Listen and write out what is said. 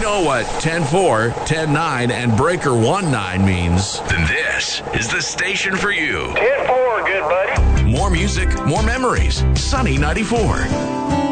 know what 10-4, 10-9, and breaker 1-9 means, then this is the station for you. 10-4, good buddy. More music, more memories. Sunny 94.